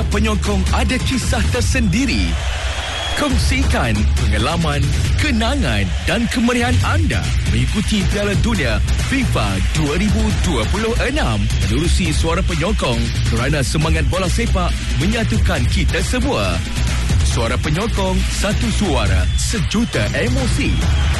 penyokong ada kisah tersendiri. Kongsikan pengalaman, kenangan dan kemeriahan anda mengikuti Piala Dunia FIFA 2026 menerusi Suara Penyokong kerana semangat bola sepak menyatukan kita semua. Suara Penyokong, satu suara, sejuta emosi.